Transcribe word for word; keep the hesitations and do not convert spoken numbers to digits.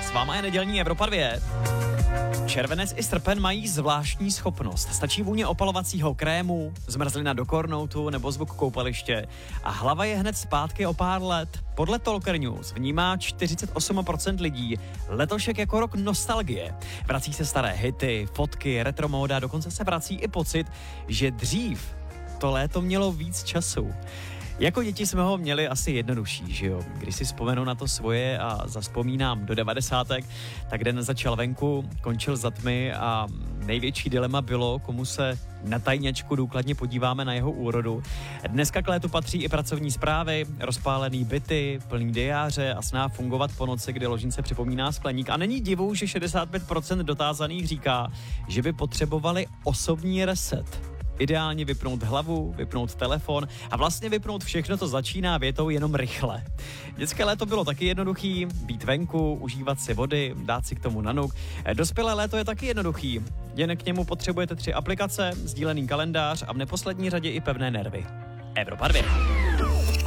S váma je nedělní Evropa dvě. Červenec i srpen mají zvláštní schopnost. Stačí vůně opalovacího krému, zmrzlina do kornoutu nebo zvuk koupaliště a hlava je hned zpátky o pár let. Podle Talker News vnímá čtyřicet osm procent lidí letošek jako rok nostalgie. Vrací se staré hity, fotky, retromóda, dokonce se vrací i pocit, že dřív to léto mělo víc času. Jako děti jsme ho měli asi jednodušší, že jo? Když si vzpomenu na to svoje a zavzpomínám do devadesátek, tak den začal venku, končil za tmy a největší dilema bylo, komu se na tajňačku důkladně podíváme na jeho úrodu. Dneska k létu patří i pracovní zprávy, rozpálený byty, plný diáře a snaha fungovat po noci, kdy ložnice připomíná skleník. A není divu, že šedesát pět procent dotázaných říká, že by potřebovali osobní reset. Ideálně vypnout hlavu, vypnout telefon a vlastně vypnout všechno, co začíná větou jenom rychle. Dětské léto bylo taky jednoduchý, být venku, užívat si vody, dát si k tomu nanuk. Dospělé léto je taky jednoduchý, jen k němu potřebujete tři aplikace, sdílený kalendář a v neposlední řadě i pevné nervy. Evropa dvě.